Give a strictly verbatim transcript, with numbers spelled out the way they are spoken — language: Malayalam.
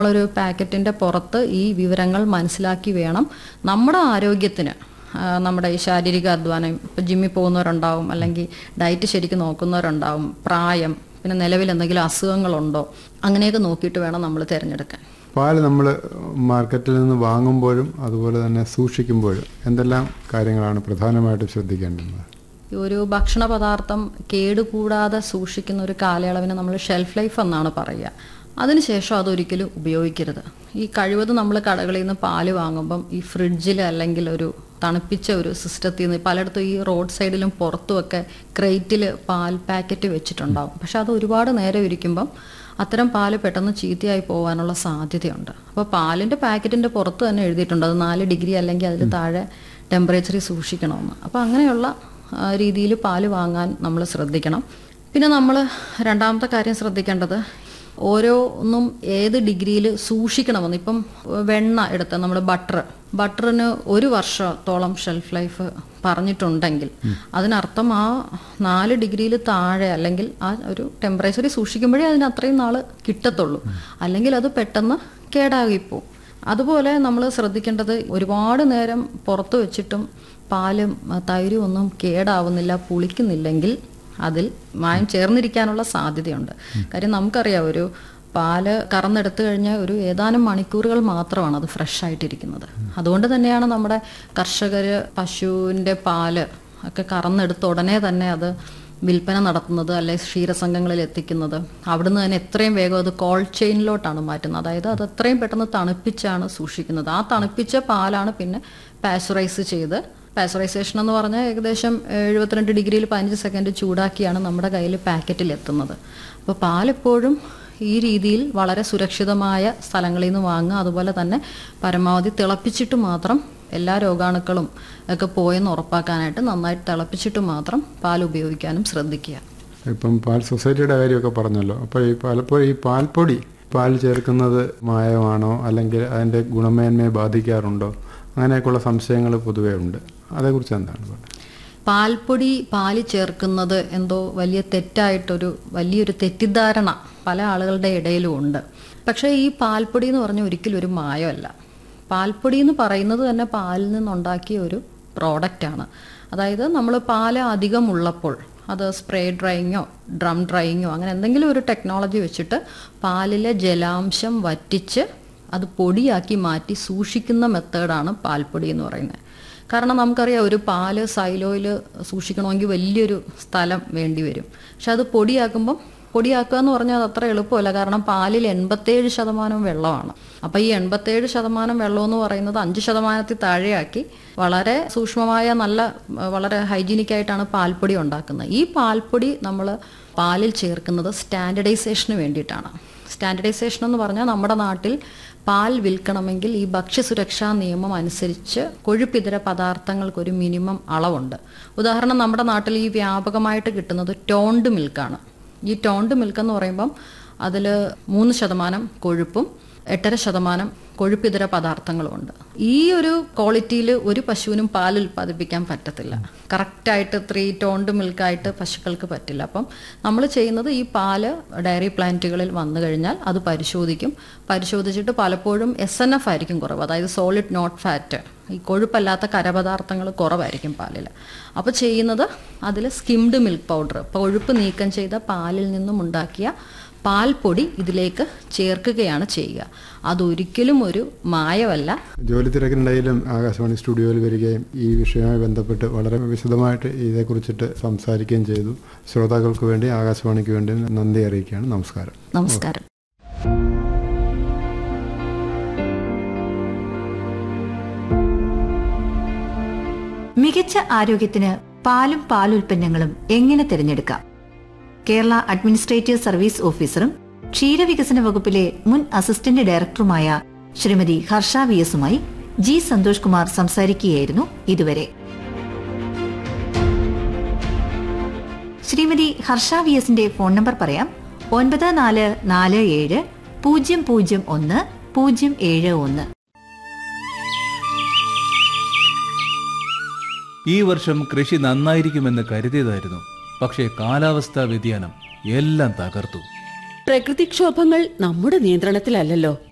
ഒരു പാക്കറ്റിൻ്റെ പുറത്ത് ഈ വിവരങ്ങൾ മനസ്സിലാക്കി വേണം നമ്മുടെ ആരോഗ്യത്തിന്, നമ്മുടെ ഈ ശാരീരിക അധ്വാനം, ഇപ്പോൾ ജിമ്മിൽ പോകുന്നവരുണ്ടാവും, അല്ലെങ്കിൽ ഡയറ്റ് ശരിക്കും നോക്കുന്നവരുണ്ടാവും, പ്രായം, പിന്നെ നിലവിൽ എന്തെങ്കിലും അസുഖങ്ങളുണ്ടോ, അങ്ങനെയൊക്കെ നോക്കിയിട്ട് വേണം നമ്മൾ തിരഞ്ഞെടുക്കാൻ. പാല് നമ്മൾ മാർക്കറ്റിൽ നിന്ന് വാങ്ങുമ്പോഴും അതുപോലെ തന്നെ സൂക്ഷിക്കുമ്പോഴും എന്തെല്ലാം കാര്യങ്ങളാണ് പ്രധാനമായിട്ടും ശ്രദ്ധിക്കേണ്ടത്? ഒരു ഭക്ഷണ പദാർത്ഥം കേടുകൂടാതെ സൂക്ഷിക്കുന്ന ഒരു കാലയളവിന് നമ്മൾ ഷെൽഫ് ലൈഫ് എന്നാണ് പറയുക. അതിനുശേഷം അതൊരിക്കലും ഉപയോഗിക്കരുത്. ഈ കഴിവതും നമ്മൾ കടകളിൽ നിന്ന് പാല് വാങ്ങുമ്പം ഈ ഫ്രിഡ്ജിൽ അല്ലെങ്കിൽ ഒരു തണുപ്പിച്ച ഒരു സിസ്റ്റത്തിൽ നിന്ന്, പലയിടത്തും ഈ റോഡ് സൈഡിലും പുറത്തുമൊക്കെ ക്രേറ്റിൽ പാൽ പാക്കറ്റ് വെച്ചിട്ടുണ്ടാകും. പക്ഷെ അത് ഒരുപാട് നേരം ഇരിക്കുമ്പം അത്തരം പാല് പെട്ടെന്ന് ചീത്തയായി പോകാനുള്ള സാധ്യതയുണ്ട്. അപ്പോൾ പാലിൻ്റെ പാക്കറ്റിൻ്റെ പുറത്ത് തന്നെ എഴുതിയിട്ടുണ്ട് അത് നാല് ഡിഗ്രി അല്ലെങ്കിൽ അതിൽ താഴെ ടെമ്പറേച്ചറിൽ സൂക്ഷിക്കണമെന്ന്. അപ്പോൾ അങ്ങനെയുള്ള രീതിയിൽ പാല് വാങ്ങാൻ നമ്മൾ ശ്രദ്ധിക്കണം. പിന്നെ നമ്മൾ രണ്ടാമത്തെ കാര്യം ശ്രദ്ധിക്കേണ്ടത് ഓരോന്നും ഏത് ഡിഗ്രിയിൽ സൂക്ഷിക്കണമെന്ന്. ഇപ്പം വെണ്ണ എടുത്ത നമ്മൾ ബട്ടർ ബട്ടറിന് ഒരു വർഷത്തോളം ഷെൽഫ് ലൈഫ് പറഞ്ഞിട്ടുണ്ടെങ്കിൽ അതിനർത്ഥം ആ നാല് ഡിഗ്രിയിൽ താഴെ അല്ലെങ്കിൽ ആ ഒരു ടെമ്പറേച്ചറിൽ സൂക്ഷിക്കുമ്പോഴേ അതിന് അത്രയും നാൾ കിട്ടത്തുള്ളൂ, അല്ലെങ്കിൽ അത് പെട്ടെന്ന് കേടാകിപ്പോവും. അതുപോലെ നമ്മൾ ശ്രദ്ധിക്കേണ്ടത് ഒരുപാട് നേരം പുറത്ത് വെച്ചിട്ടും പാലും തൈരും ഒന്നും കേടാവുന്നില്ല, പുളിക്കുന്നില്ലെങ്കിൽ അതിൽ മായം ചേർന്നിരിക്കാനുള്ള സാധ്യതയുണ്ട്. കാര്യം നമുക്കറിയാം, ഒരു പാല് കറന്നെടുത്തു കഴിഞ്ഞാൽ ഒരു ഏതാനും മണിക്കൂറുകൾ മാത്രമാണ് അത് ഫ്രഷ് ആയിട്ടിരിക്കുന്നത്. അതുകൊണ്ട് തന്നെയാണ് നമ്മുടെ കർഷകർ പശുവിൻ്റെ പാല് ഒക്കെ കറന്നെടുത്ത ഉടനെ തന്നെ അത് വിൽപ്പന നടത്തുന്നത്, അല്ലെ ക്ഷീരസംഘങ്ങളിൽ എത്തിക്കുന്നത്. അവിടുന്ന് തന്നെ എത്രയും വേഗം അത് കോൾഡ് ചെയിനിലോട്ടാണ് മാറ്റുന്നത്. അതായത് അത് എത്രയും പെട്ടെന്ന് തണുപ്പിച്ചാണ് സൂക്ഷിക്കുന്നത്. ആ തണുപ്പിച്ച പാലാണ് പിന്നെ പാസ്ചറൈസ് ചെയ്ത്, പാസ്ചറൈസേഷൻ എന്ന് പറഞ്ഞാൽ ഏകദേശം എഴുപത്തിരണ്ട് ഡിഗ്രിയിൽ പതിനഞ്ച് സെക്കൻഡ് ചൂടാക്കിയാണ് നമ്മുടെ കയ്യിൽ പാക്കറ്റിൽ എത്തുന്നത്. അപ്പോൾ പാലെപ്പോഴും ഈ രീതിയിൽ വളരെ സുരക്ഷിതമായ സ്ഥലങ്ങളിൽ നിന്ന് വാങ്ങുക. അതുപോലെ തന്നെ പരമാവധി തിളപ്പിച്ചിട്ട് മാത്രം, എല്ലാ രോഗാണുക്കളും ഒക്കെ പോയെന്ന് ഉറപ്പാക്കാനായിട്ട് നന്നായിട്ട് തിളപ്പിച്ചിട്ട് മാത്രം പാൽ ഉപയോഗിക്കാനും ശ്രദ്ധിക്കുക. ഇപ്പം പാൽ സൊസൈറ്റിയുടെ കാര്യമൊക്കെ പറഞ്ഞല്ലോ. അപ്പോൾ ഈ പലപ്പോഴും ഈ പാൽപ്പൊടി പാൽ ചേർക്കുന്നത് മായമാണോ, അല്ലെങ്കിൽ അതിൻ്റെ ഗുണമേന്മയെ ബാധിക്കാറുണ്ടോ, അങ്ങനെയൊക്കെയുള്ള സംശയങ്ങൾ പൊതുവേ ഉണ്ട്. അതേക്കുറിച്ച് എന്താണ് പറയുന്നത്? പാൽപ്പൊടി പാല് ചേർക്കുന്നത് എന്തോ വലിയ തെറ്റായിട്ടൊരു വലിയൊരു തെറ്റിദ്ധാരണ പല ആളുകളുടെ ഇടയിലും ഉണ്ട്. പക്ഷേ ഈ പാൽപ്പൊടി എന്ന് പറഞ്ഞാൽ ഒരിക്കലും ഒരു മായമല്ല. പാൽപ്പൊടി എന്ന് പറയുന്നത് തന്നെ പാലിൽ നിന്നുണ്ടാക്കിയ ഒരു പ്രോഡക്റ്റാണ്. അതായത് നമ്മൾ പാല് അധികം ഉള്ളപ്പോൾ അത് സ്പ്രേ ഡ്രൈയിങ്ങോ ഡ്രം ഡ്രൈയിങ്ങോ അങ്ങനെ എന്തെങ്കിലും ഒരു ടെക്നോളജി വെച്ചിട്ട് പാലിലെ ജലാംശം വറ്റിച്ച് അത് പൊടിയാക്കി മാറ്റി സൂക്ഷിക്കുന്ന മെത്തേഡാണ് പാൽപ്പൊടി എന്ന് പറയുന്നത്. കാരണം നമുക്കറിയാം, ഒരു പാല് സൈലോയിൽ സൂക്ഷിക്കണമെങ്കിൽ വലിയൊരു സ്ഥലം വേണ്ടി വരും. പക്ഷെ അത് പൊടിയാക്കുമ്പം പൊടിയാക്കുക എന്ന് പറഞ്ഞാൽ അത് അത്ര എളുപ്പമല്ല. കാരണം പാലിൽ എൺപത്തേഴ് ശതമാനം വെള്ളമാണ്. അപ്പോൾ ഈ എൺപത്തേഴ് ശതമാനം വെള്ളം എന്ന് പറയുന്നത് അഞ്ച് ശതമാനത്തിൽ താഴെയാക്കി വളരെ സൂക്ഷ്മമായ നല്ല വളരെ ഹൈജീനിക്കായിട്ടാണ് പാൽപ്പൊടി ഉണ്ടാക്കുന്നത്. ഈ പാൽപ്പൊടി നമ്മൾ പാലിൽ ചേർക്കുന്നത് സ്റ്റാൻഡർഡൈസേഷന് വേണ്ടിയിട്ടാണ്. സ്റ്റാൻഡർഡൈസേഷൻ എന്ന് പറഞ്ഞാൽ നമ്മുടെ നാട്ടിൽ പാൽ വിൽക്കണമെങ്കിൽ ഈ ഭക്ഷ്യസുരക്ഷാ നിയമം അനുസരിച്ച് കൊഴുപ്പിതര പദാർത്ഥങ്ങൾക്കൊരു മിനിമം അളവുണ്ട്. ഉദാഹരണം, നമ്മുടെ നാട്ടിൽ ഈ വ്യാപകമായിട്ട് കിട്ടുന്നത് ടോണ്ട് മിൽക്കാണ്. ഈ ടോണ്ട് മിൽക്ക് എന്ന് പറയുമ്പം അതിൽ മൂന്ന് ശതമാനം കൊഴുപ്പും എട്ടര ശതമാനം കൊഴുപ്പിതര പദാർത്ഥങ്ങളുമുണ്ട്. ഈ ഒരു ക്വാളിറ്റിയിൽ ഒരു പശുവിനും പാൽ ഉൽപ്പാദിപ്പിക്കാൻ പറ്റത്തില്ല. കറക്റ്റായിട്ട് ത്രീ ടോണ്ട് മിൽക്കായിട്ട് പശുക്കൾക്ക് പറ്റില്ല. അപ്പം നമ്മൾ ചെയ്യുന്നത് ഈ പാല് ഡയറി പ്ലാന്റുകളിൽ വന്നു കഴിഞ്ഞാൽ അത് പരിശോധിക്കും. പരിശോധിച്ചിട്ട് പലപ്പോഴും എസ് എൻ എഫ് ആയിരിക്കും കുറവ്, അതായത് സോളിഡ് നോട്ട് ഫാറ്റ്, ഈ കൊഴുപ്പല്ലാത്ത കരപദാർത്ഥങ്ങൾ കുറവായിരിക്കും പാലിൽ. അപ്പോൾ ചെയ്യുന്നത് അതിൽ സ്കിംഡ് മിൽക്ക് പൗഡർ, കൊഴുപ്പ് നീക്കം ചെയ്ത പാലിൽ നിന്നും ഉണ്ടാക്കിയ പാൽപ്പൊടി ഇതിലേക്ക് ചേർക്കുകയാണ് ചെയ്യുക. അതൊരിക്കലും ഒരു മായമല്ല. ജോലി തിരക്കിനിടയിലും ആകാശവാണി സ്റ്റുഡിയോയിൽ വരികയും ഈ വിഷയവുമായി ബന്ധപ്പെട്ട് വളരെ വിശദമായിട്ട് ഇതേക്കുറിച്ചിട്ട് സംസാരിക്കുകയും ചെയ്തു. ശ്രോതാക്കൾക്ക് വേണ്ടി, ആകാശവാണിക്ക് വേണ്ടി നന്ദി അറിയിക്കുകയാണ്. നമസ്കാരം. നമസ്കാരം. മികച്ച ആരോഗ്യത്തിന് പാലും പാലുൽപ്പന്നങ്ങളും എങ്ങനെ തിരഞ്ഞെടുക്കാം? കേരള അഡ്മിനിസ്ട്രേറ്റീവ് സർവീസ് ഓഫീസറും ക്ഷീരവികസന വകുപ്പിലെ മുൻ അസിസ്റ്റന്റ് ഡയറക്ടറുമായ ശ്രീമതി ഹർഷ വി എസുമായി ജി സന്തോഷ് കുമാർ സംസാരിക്കുകയായിരുന്നു ഇതുവരെ. ശ്രീമതി ഹർഷ വി എസിന്റെ ഫോൺ നമ്പർ പറയാം: ഒൻപത് നാല് നാല് ഏഴ് പൂജ്യം പൂജ്യം ഒന്ന് പൂജ്യം ഏഴ് ഒന്ന്. ഈ വർഷം കൃഷി നന്നായിരിക്കുമെന്ന് കരുതിയതായിരുന്നു. പക്ഷേ കാലാവസ്ഥാ വ്യതിയാനം എല്ലാം തകർത്തു. പ്രകൃതിക്ഷോഭങ്ങൾ നമ്മുടെ നിയന്ത്രണത്തിലല്ലല്ലോ.